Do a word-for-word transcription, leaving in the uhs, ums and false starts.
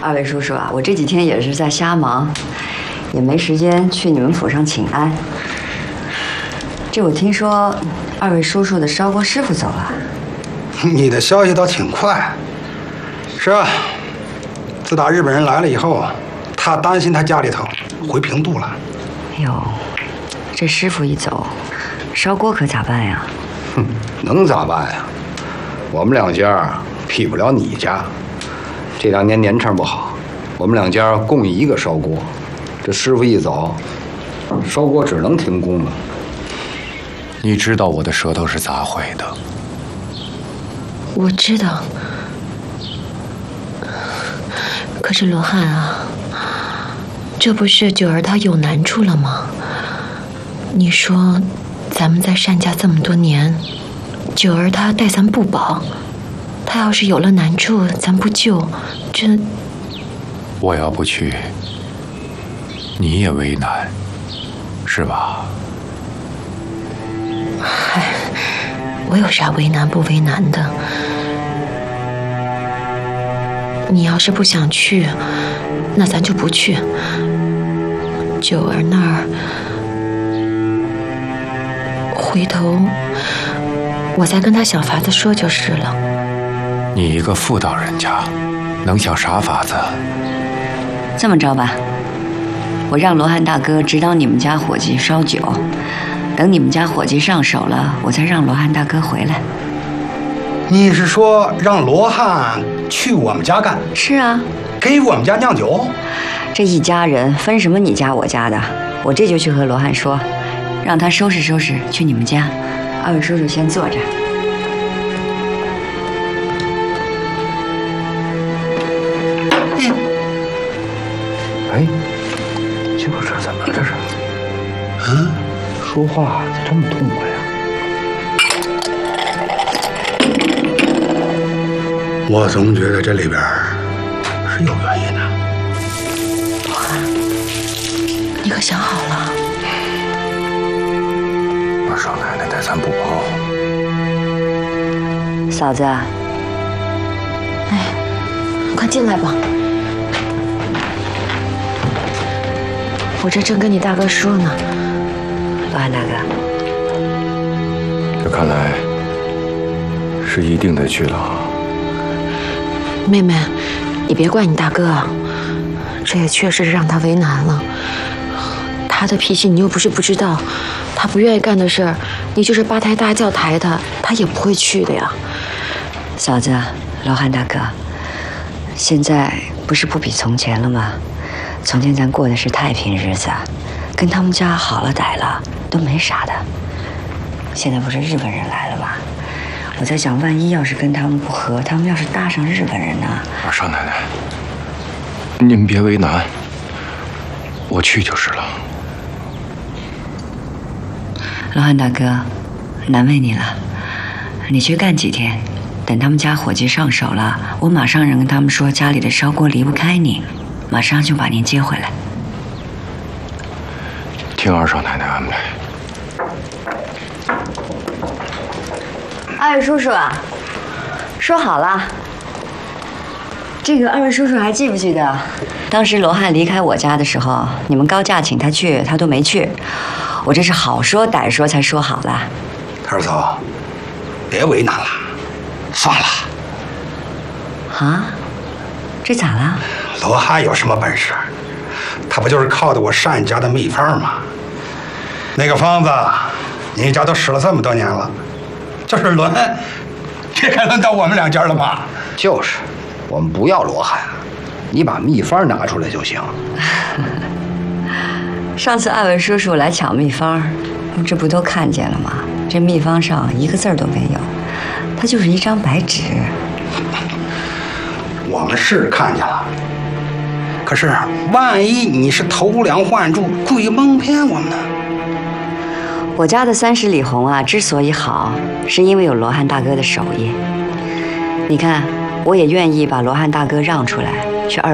二位叔叔啊，我这几天也是在瞎忙，也没时间去你们府上请安。这我听说，二位叔叔的烧锅师傅走了。 你的消息倒挺快。是啊，自打日本人来了以后，他担心他家里头回平度了。 哎呦，这师傅一走，烧锅可咋办呀？ 哼，能咋办呀？我们两家比不了你家。这两年年成不好，我们两家共一个烧锅。这师傅一走，烧锅只能停工了。 你知道我的舌头是咋毁的？ 我知道。可是罗汉啊，这不是九儿她有难处了吗？你说，咱们在单家这么多年，九儿她待咱不薄，她要是有了难处，咱不救，这…… 我要不去，你也为难，是吧？ 嗨，我有啥为难不为难的？你要是不想去，那咱就不去。九儿那儿，回头我再跟他想法子说就是了。 你一个妇道人家，能想啥法子？ 这么着吧，我让罗汉大哥指导你们家伙计烧酒，等你们家伙计上手了，我再让罗汉大哥回来。 你是说让罗汉去我们家干？ 是啊， 给我们家酿酒。 这一家人分什么你家我家的？我这就去和罗汉说，让他收拾收拾去你们家。二位叔叔先坐着。 哎，就是怎么了这是？ 嗯， 说话咋这么痛快呀？ 我总觉得这里边是有原因的。 罗汉，你可想好了？ 二少奶奶待咱不薄。 嫂子， 哎，快进来吧。我这正跟你大哥说呢。 罗汉大哥， 这看来是一定得去了。 妹妹，你别怪你大哥啊，这也确实是让他为难了。他的脾气你又不是不知道，他不愿意干的事儿，你就是八抬大轿抬他，他也不会去的呀。 嫂子，罗汉大哥，现在不是不比从前了吗？从前咱过的是太平日子，跟他们家好了歹了都没啥的。现在不是日本人来了吗？我在想，万一要是跟他们不和，他们要是搭上日本人呢？ 二少奶奶，您别为难，我去就是了。 罗汉大哥，难为你了，你去干几天，等他们家伙计上手了，我马上人跟他们说家里的烧锅离不开你，马上就把您接回来。 听二少奶奶安排。 二位叔叔啊，说好了，这个二位叔叔还记不记得，当时罗汉离开我家的时候，你们高价请他去，他都没去，我这是好说歹说才说好了。 二嫂，别为难了，算了。 啊？这咋了？ 罗汉有什么本事？他不就是靠的我单家的秘方吗？那个方子，你家都使了这么多年了。就是轮，这该轮到我们两家了吧？ 就是，我们不要罗汉，你把秘方拿出来就行。 上次二位叔叔来抢秘方，这不都看见了吗？这秘方上一个字儿都没有，它就是一张白纸。 我们是看见了，可是万一你是偷梁换柱，故意蒙骗我们呢？ 我家的三十里红啊，之所以好，是因为有罗汉大哥的手艺。你看，我也愿意把罗汉大哥让出来，